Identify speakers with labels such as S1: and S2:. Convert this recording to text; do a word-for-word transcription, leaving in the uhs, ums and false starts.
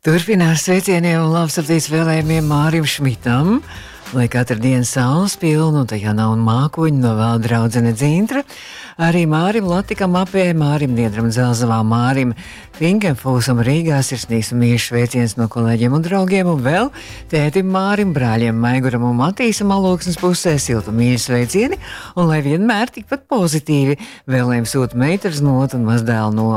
S1: Turpinās sveicieniem un labsaptīs vēlējumiem Mārim Šmitam, lai katru dienu saules pilnu, un tajā nav mākoņu no vēl draudzene Dzintra. Arī Mārim Latikam apē, Mārim Niedram Dzelzavā, Mārim Finkenfūsam Rīgā sirsnīgs un mīļš sveiciens no kolēģiem un draugiem, un vēl tētim Mārim, brāļiem Maiguram un Matīsam Alūksnes pusē siltu mīļu sveicieni, un lai vienmēr tikpat pozitīvi vēlējumi sūta meitars not un mazdēlu no